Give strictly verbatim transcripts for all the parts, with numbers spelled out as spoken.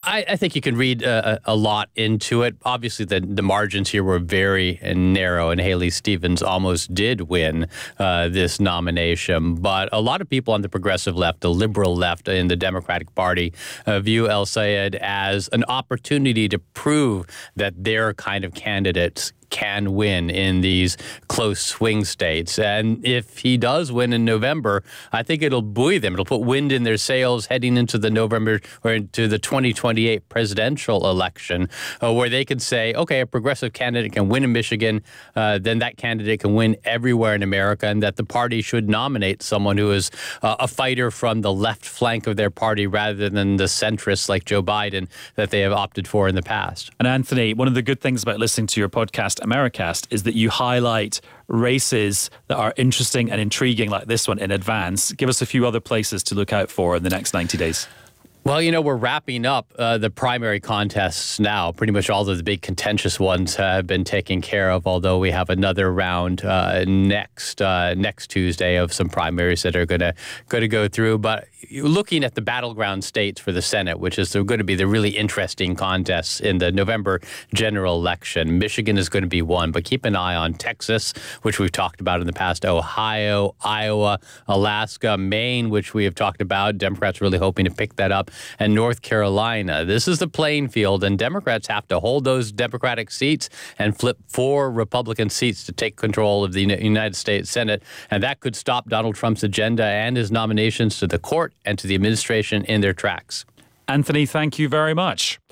I, I think you can read uh, a lot into it. Obviously, the, the margins here were very narrow, and Haley Stevens almost did win uh, this nomination. But a lot of people on the progressive left, the liberal left in the Democratic Party, uh, view El Sayed as an opportunity to prove that their kind of candidates can win in these close swing states. And if he does win in November, I think it'll buoy them. It'll put wind in their sails heading into the November or into the twenty twenty-eight presidential election, uh, where they can say, okay, a progressive candidate can win in Michigan, uh, then that candidate can win everywhere in America, and that the party should nominate someone who is uh, a fighter from the left flank of their party rather than the centrists like Joe Biden that they have opted for in the past. And Anthony, one of the good things about listening to your podcast, Americast, is that you highlight races that are interesting and intriguing like this one in advance. Give us a few other places to look out for in the next ninety days. Well, you know, we're wrapping up uh, the primary contests now. Pretty much all of the big contentious ones have been taken care of, although we have another round uh, next uh, next Tuesday of some primaries that are going to going to go through. But looking at the battleground states for the Senate, which is going to be the really interesting contests in the November general election, Michigan is going to be one. But keep an eye on Texas, which we've talked about in the past, Ohio, Iowa, Alaska, Maine, which we have talked about. Democrats really hoping to pick that up. And North Carolina. This is the playing field, and Democrats have to hold those Democratic seats and flip four Republican seats to take control of the United States Senate. And that could stop Donald Trump's agenda and his nominations to the court and to the administration in their tracks. Anthony, thank you very much.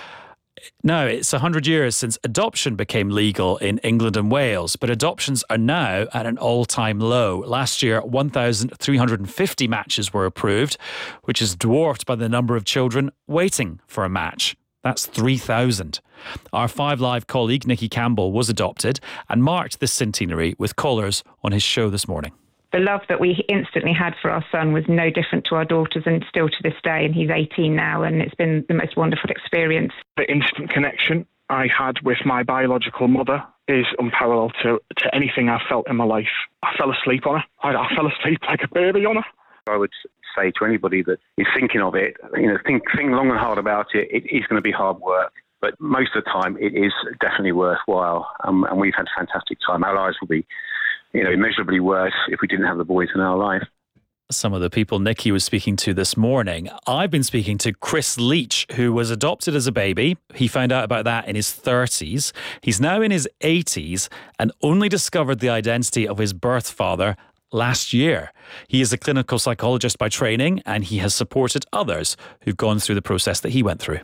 Now, it's one hundred years since adoption became legal in England and Wales, but adoptions are now at an all-time low. Last year, one thousand three hundred fifty matches were approved, which is dwarfed by the number of children waiting for a match. That's three thousand. Our Five Live colleague, Nicky Campbell, was adopted and marked this centenary with callers on his show this morning. The love that we instantly had for our son was no different to our daughters, and still to this day, and he's eighteen now, and it's been the most wonderful experience. The instant connection I had with my biological mother is unparalleled to, to anything I've felt in my life. I fell asleep on her. I, I fell asleep like a baby on her. I would say to anybody that is thinking of it, you know, think, think long and hard about it. It is going to be hard work, but most of the time it is definitely worthwhile, um, and we've had a fantastic time. Our lives will be, you know, immeasurably worse if we didn't have the boys in our life. Some of the people Nicky was speaking to this morning. I've been speaking to Chris Leach, who was adopted as a baby. He found out about that in his thirties. He's now in his eighties and only discovered the identity of his birth father last year. He is a clinical psychologist by training, and he has supported others who've gone through the process that he went through.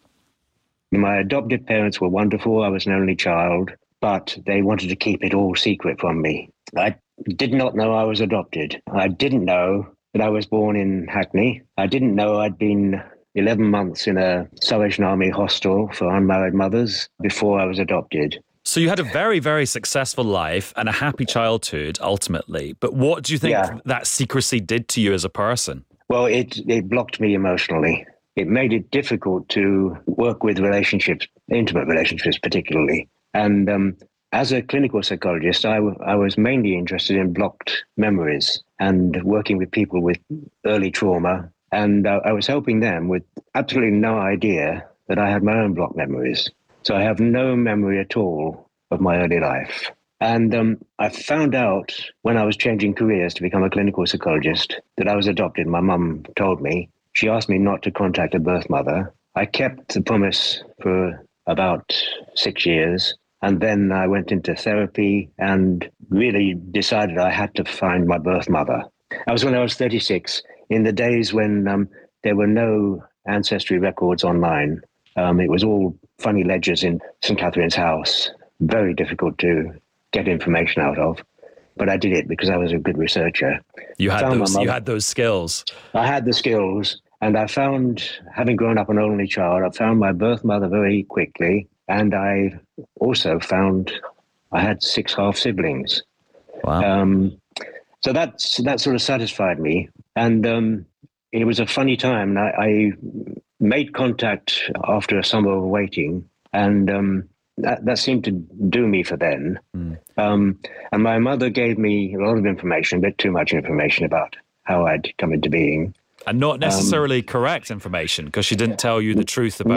My adopted parents were wonderful. I was an only child, but they wanted to keep it all secret from me. I did not know I was adopted. I didn't know that I was born in Hackney. I didn't know I'd been eleven months in a Salvation Army hostel for unmarried mothers before I was adopted. So you had a very, very successful life and a happy childhood, ultimately. But what do you think yeah. that secrecy did to you as a person? Well, it, it blocked me emotionally. It made it difficult to work with relationships, intimate relationships particularly. And um, as a clinical psychologist, I, w- I was mainly interested in blocked memories and working with people with early trauma. And uh, I was helping them with absolutely no idea that I had my own blocked memories. So I have no memory at all of my early life. And um, I found out when I was changing careers to become a clinical psychologist that I was adopted. My mum told me. She asked me not to contact a birth mother. I kept the promise for about six years. And then I went into therapy and really decided I had to find my birth mother. That was when I was thirty-six, in the days when um, there were no ancestry records online. Um, it was all funny ledgers in Saint Catherine's house, very difficult to get information out of. But I did it because I was a good researcher. You had those, you had those skills. I had the skills, and I found, having grown up an only child, I found my birth mother very quickly. And I also found I had six half siblings. Wow. Um, so that's, that sort of satisfied me. And um, it was a funny time. I, I made contact after a summer of waiting, and um, that, that seemed to do me for then. Mm. Um, and my mother gave me a lot of information, a bit too much information about how I'd come into being. And not necessarily um, correct information, because she didn't tell you the truth about